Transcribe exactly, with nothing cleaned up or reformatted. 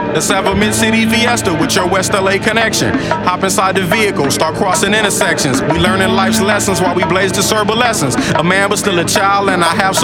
Let's have a mid-city fiesta with your West L A connection. Hop inside the vehicle, start crossing intersections. We learning life's lessons while we blaze the lessons. A man but still a child, and I have